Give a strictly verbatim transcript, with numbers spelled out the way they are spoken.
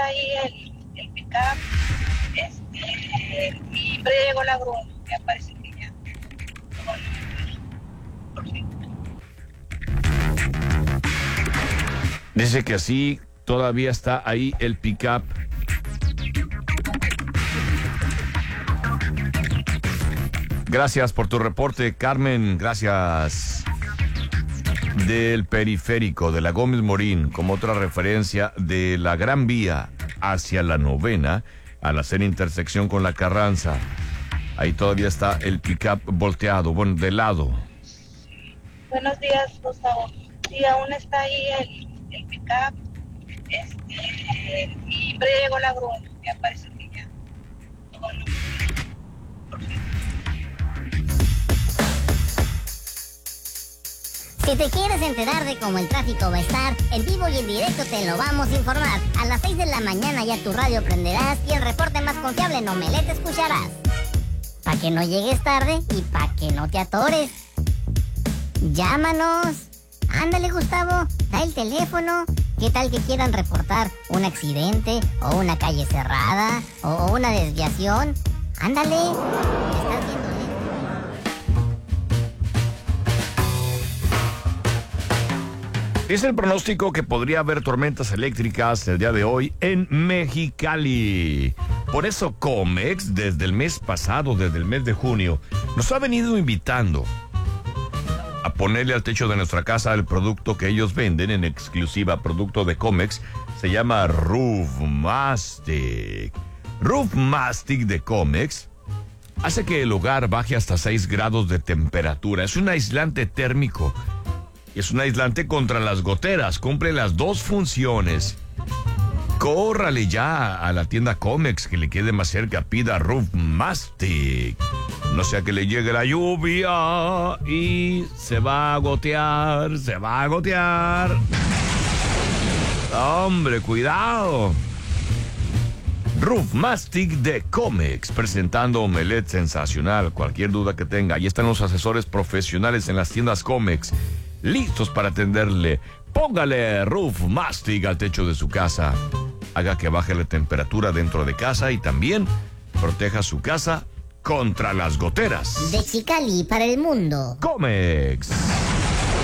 ahí el, el pick-up, este, y brego la grúa, me parece que ya. Dice que así todavía está ahí el pick-up. Gracias por tu reporte, Carmen. Gracias. Del periférico de la Gómez Morín, como otra referencia de la Gran Vía hacia la Novena, al hacer intersección con la Carranza. Ahí todavía está el pick-up volteado, bueno, de lado. Buenos días, Gustavo. Sí, aún está ahí el, el pick-up, este, y brego la grúa, me parece que ya. Si te quieres enterar de cómo el tráfico va a estar, en vivo y en directo te lo vamos a informar. A las seis de la mañana ya tu radio prenderás y el reporte más confiable en Omelette escucharás. Pa' que no llegues tarde y pa' que no te atores. Llámanos. Ándale, Gustavo, da el teléfono. ¿Qué tal que quieran reportar un accidente o una calle cerrada o una desviación? Ándale, te estás viendo lento. Es el pronóstico que podría haber tormentas eléctricas el día de hoy en Mexicali. Por eso Comex, desde el mes pasado, desde el mes de junio, nos ha venido invitando a ponerle al techo de nuestra casa el producto que ellos venden en exclusiva, producto de Comex. Se llama Roof Mastic. Roof Mastic de Comex hace que el hogar baje hasta seis grados de temperatura. Es un aislante térmico. Es un aislante contra las goteras. Cumple las dos funciones. Córrale ya a la tienda Comex que le quede más cerca. Pida Roof Mastic. No sea que le llegue la lluvia y se va a gotear, se va a gotear. Hombre, cuidado. Roof Mastic de Comex, presentando Omelette sensacional. Cualquier duda que tenga, ahí están los asesores profesionales en las tiendas Comex, listos para atenderle. Póngale Roof Mastic al techo de su casa. Haga que baje la temperatura dentro de casa y también proteja su casa contra las goteras. De Mexicali para el mundo. Comex.